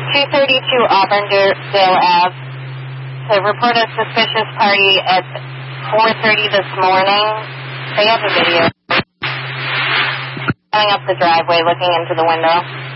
232 Auburndale Ave to report a suspicious party at 4:30 this morning. They have a video. Going up the driveway, looking into the window.